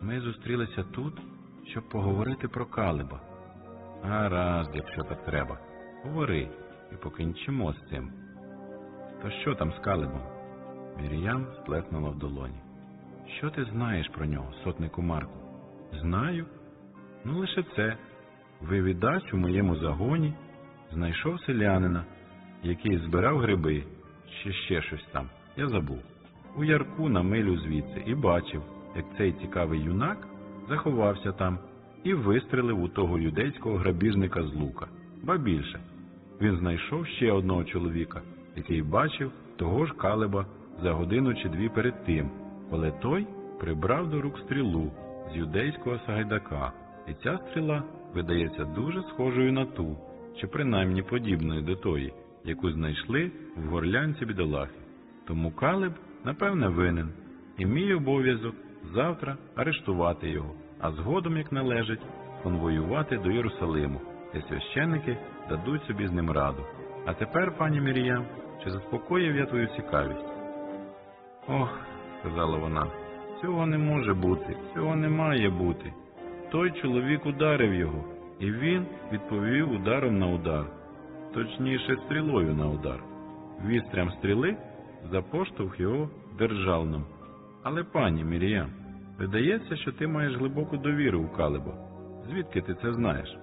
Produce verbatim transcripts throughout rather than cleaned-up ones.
Ми зустрілися тут, щоб поговорити про Калеба. Гаразд, якщо так треба. Говори, і покінчимо з цим. То що там з Калебом? Мір'ям сплеснула в долоні. Що ти знаєш про нього, сотнику Марку? Знаю. Ну, лише це. Вивідач у моєму загоні знайшов селянина, який збирав гриби, чи ще щось там, я забув. У ярку на милю звідси і бачив, як цей цікавий юнак заховався там і вистрелив у того юдейського грабіжника з лука. Ба більше, він знайшов ще одного чоловіка, який бачив того ж Калеба за годину чи дві перед тим, коли той прибрав до рук стрілу з юдейського сагайдака, і ця стріла видається дуже схожою на ту, чи принаймні подібною до тої, яку знайшли в горлянці бідолахи. Тому Калеб, напевне, винен, і мій обов'язок завтра арештувати його, а згодом, як належить, конвоювати до Єрусалиму, де священники дадуть собі з ним раду. А тепер, пані Мір'ям, чи заспокоїв я твою цікавість? Ох, сказала вона, цього не може бути, цього не має бути. Той чоловік ударив його, і він відповів ударом на удар, точніше стрілою на удар. Вістрям стріли запоштовх його державним. Але, пані Мір'ям, видається, що ти маєш глибоку довіру у Калеба. Звідки ти це знаєш?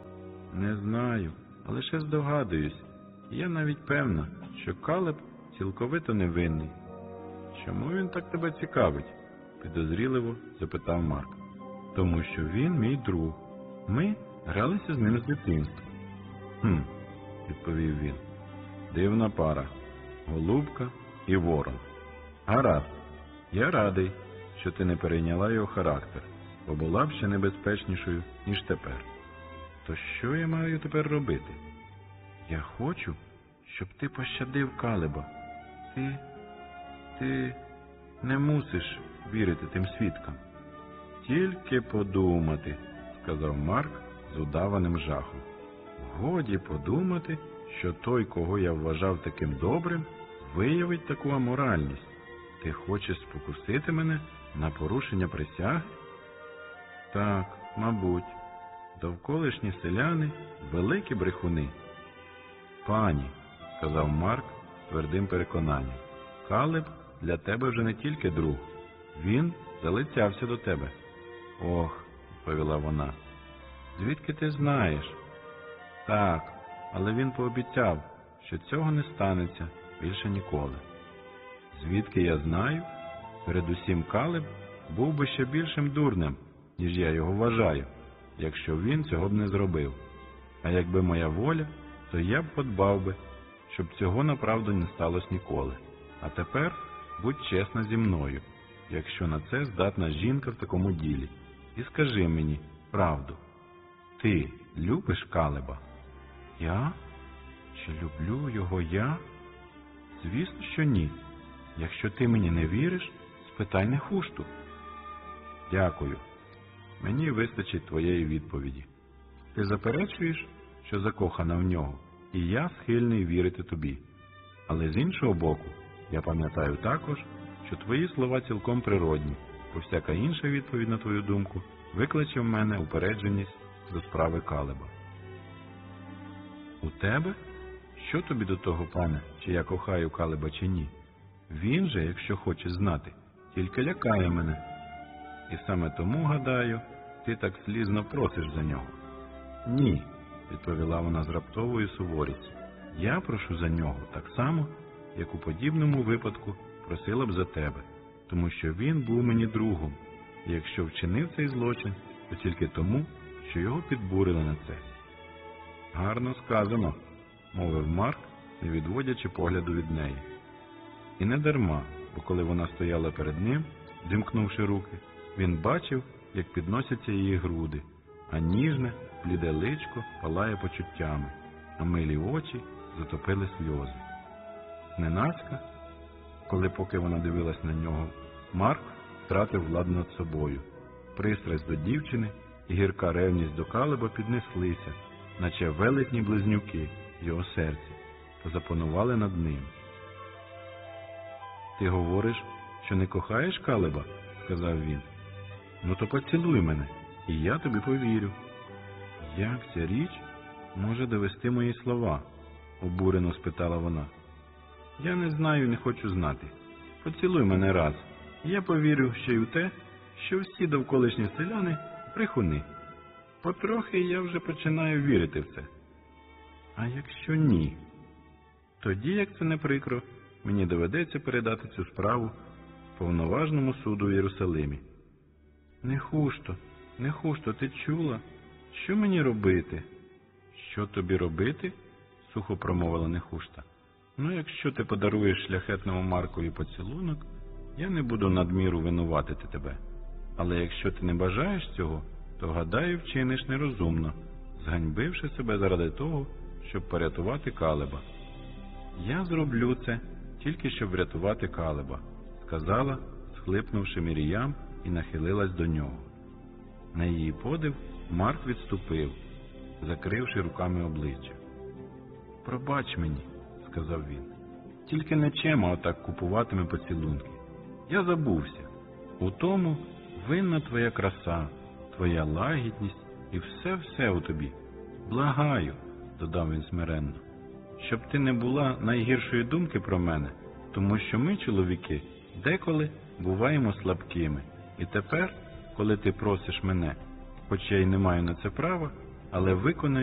Не знаю, а лише здогадуюсь. Я навіть певна, що Калеб цілковито невинний. Чому він так тебе цікавить? Підозріливо запитав Марк. Тому що він мій друг. Ми гралися з ним з дитинства. Хм, відповів він. Дивна пара. Голубка і ворон. Гаразд. Я радий, що ти не перейняла його характер, бо була б ще небезпечнішою, ніж тепер. То що я маю тепер робити? Я хочу, щоб ти пощадив Калеба. Ти, ти не мусиш вірити тим свідкам. Тільки подумати, сказав Марк з удаваним жахом. Годі подумати, що той, кого я вважав таким добрим, виявить таку аморальність. Ти хочеш спокусити мене на порушення присяги? Так, мабуть. Довколишні селяни – великі брехуни. Пані, сказав Марк твердим переконанням, Калеб для тебе вже не тільки друг. Він залицявся до тебе. Ох, відповіла вона, звідки ти знаєш? Так, але він пообіцяв, що цього не станеться більше ніколи. Звідки я знаю? Передусім Калеб був би ще більшим дурнем, ніж я його вважаю, якщо він цього б не зробив. А якби моя воля, то я б подбав би, щоб цього направду не сталося ніколи. А тепер будь чесна зі мною, якщо на це здатна жінка в такому ділі, і скажи мені правду. Ти любиш Калеба? Я? Чи люблю його я? Звісно, що ні. Якщо ти мені не віриш, спитай Нехушту. Дякую. Мені вистачить твоєї відповіді. Ти заперечуєш, що закохана в нього, і я схильний вірити тобі. Але з іншого боку, я пам'ятаю також, що твої слова цілком природні, бо всяка інша відповідь на твою думку викличе в мене упередженість до справи Калеба. У тебе? Що тобі до того, пане, чи я кохаю Калеба чи ні? Він же, якщо хочеш знати, тільки лякає мене. І саме тому, гадаю, ти так слізно просиш за нього. Ні, відповіла вона з раптовою суворістю. Я прошу за нього так само, як у подібному випадку просила б за тебе, тому що він був мені другом, і якщо вчинив цей злочин, то тільки тому, що його підбурили на це. Гарно сказано, мовив Марк, не відводячи погляду від неї. І не дарма, бо коли вона стояла перед ним, зімкнувши руки, він бачив, як підносяться її груди, а ніжне, бліде личко палає почуттями, а милі очі затопили сльози. Зненацька, коли поки вона дивилась на нього, Марк втратив владу над собою. Пристрасть до дівчини і гірка ревність до Калеба піднеслися, наче велетні близнюки в його серці, та запанували над ним. «Ти говориш, що не кохаєш Калеба?» – сказав він. Ну то поцілуй мене, і я тобі повірю. Як ця річ може довести мої слова? Обурено спитала вона. Я не знаю і не хочу знати. Поцілуй мене раз, і я повірю ще й у те, що всі довколишні селяни брехуни. Потрохи я вже починаю вірити в це. А якщо ні? Тоді, як це не прикро, мені доведеться передати цю справу повноважному суду в Єрусалимі. Нехушто, Нехушто, ти чула? Що мені робити? Що тобі робити? Сухо промовила Нехушта. Ну, якщо ти подаруєш шляхетному Маркові поцілунок, я не буду надміру винуватити тебе. Але якщо ти не бажаєш цього, то, гадаю, вчиниш нерозумно, зганьбивши себе заради того, щоб порятувати Калеба. Я зроблю це тільки щоб врятувати Калеба, сказала, схлипнувши Міріям, і нахилилась до нього. На її подив Марк відступив, закривши руками обличчя. Пробач мені, сказав він, тільки не Чема отак купуватиме поцілунки. Я забувся. У тому винна твоя краса, твоя лагідність і все-все у тобі. Благаю, додав він смиренно, щоб ти не була найгіршої думки про мене, тому що ми, чоловіки, деколи буваємо слабкими. І тепер, коли ти просиш мене, хоч я й не маю на це права, але виконай